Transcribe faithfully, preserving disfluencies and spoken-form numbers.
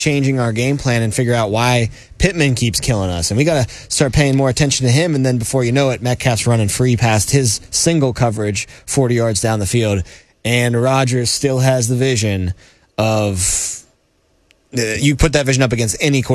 changing our game plan and figure out why Pittman keeps killing us. And we got to start paying more attention to him. And then before you know it, Metcalf's running free past his single coverage forty yards down the field. And Rodgers still has the vision of, uh, you put that vision up against any quarterback.